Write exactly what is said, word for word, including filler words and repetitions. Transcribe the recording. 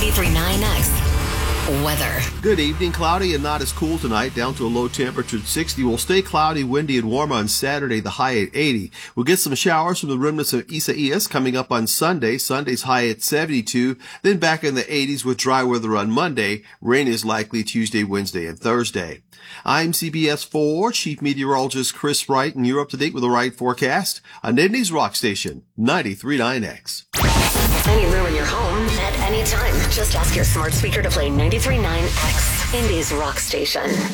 ninety-three point nine X weather. Good evening. Cloudy and not as cool tonight, down to a low temperature of sixty. We'll stay cloudy, windy, and warm on Saturday, the high at eighty. We'll get some showers from the remnants of Isaias coming up on Sunday. Sunday's high at seventy-two. Then back in the eighties with dry weather on Monday. Rain is likely Tuesday, Wednesday, and Thursday. I'm C B S four Chief Meteorologist Chris Wright, and you're up to date with the right forecast on Indy's Rock Station, ninety-three point nine X. Any room in your home at any time. Just ask your smart speaker to play ninety-three point nine X, Indy's Rock Station.